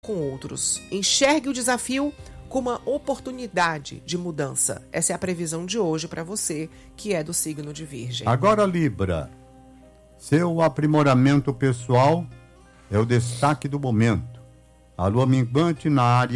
com outros. Enxergue o desafio como uma oportunidade de mudança. Essa é a previsão de hoje para você, que é do signo de Virgem. Agora, Libra, seu aprimoramento pessoal é o destaque do momento. A lua minguante na área